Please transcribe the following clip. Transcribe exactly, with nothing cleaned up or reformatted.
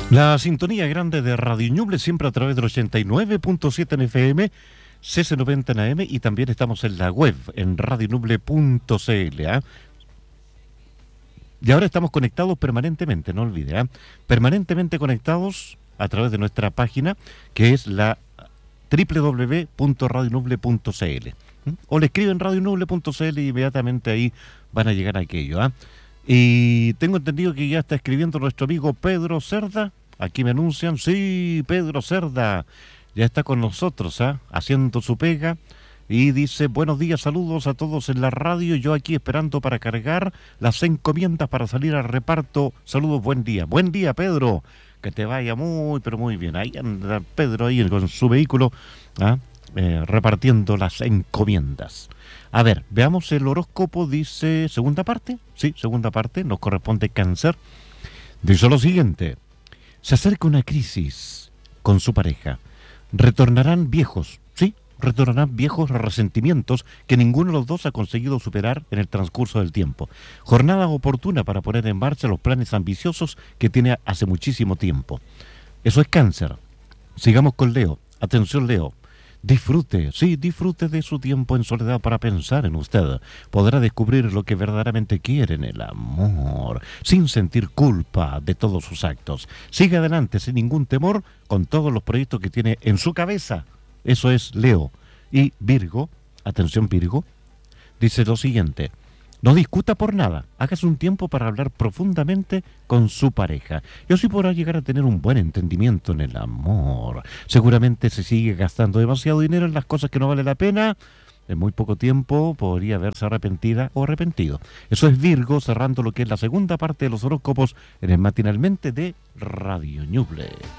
La sintonía grande de Radio Ñuble, siempre a través del ochenta y nueve punto siete en F M, C C noventa en A M, y también estamos en la web, en radio ñuble punto c l. ¿eh? Y ahora estamos conectados permanentemente, no olvide, ¿eh? permanentemente conectados a través de nuestra página, que es la doble u doble u doble u punto radio ñuble punto c l. ¿eh? O le escriben radio ñuble punto c l y inmediatamente ahí van a llegar a aquello. ¿eh? Y tengo entendido que ya está escribiendo nuestro amigo Pedro Cerda. Aquí me anuncian, sí, Pedro Cerda ya está con nosotros, ¿eh? haciendo su pega. Y dice, buenos días, saludos a todos en la radio. Yo aquí esperando para cargar las encomiendas para salir al reparto. Saludos, buen día. Buen día, Pedro. Que te vaya muy, pero muy bien. Ahí anda Pedro ahí con su vehículo, ¿eh? Eh, repartiendo las encomiendas. A ver, veamos el horóscopo, dice, segunda parte. Sí, segunda parte, nos corresponde Cáncer. Dice lo siguiente. Se acerca una crisis con su pareja. Retornarán viejos, sí, retornarán viejos resentimientos que ninguno de los dos ha conseguido superar en el transcurso del tiempo. Jornada oportuna para poner en marcha los planes ambiciosos que tiene hace muchísimo tiempo. Eso es Cáncer. Sigamos con Leo. Atención, Leo. Disfrute, sí, disfrute de su tiempo en soledad para pensar en usted. Podrá descubrir lo que verdaderamente quiere en el amor, sin sentir culpa de todos sus actos. Siga adelante sin ningún temor con todos los proyectos que tiene en su cabeza. Eso es Leo. Y Virgo, atención Virgo, dice lo siguiente. No discuta por nada, hágase un tiempo para hablar profundamente con su pareja. Y así podrá llegar a tener un buen entendimiento en el amor. Seguramente se sigue gastando demasiado dinero en las cosas que no vale la pena. En muy poco tiempo podría verse arrepentida o arrepentido. Eso es Virgo, cerrando lo que es la segunda parte de los horóscopos en el Matinalmente de Radio Ñuble.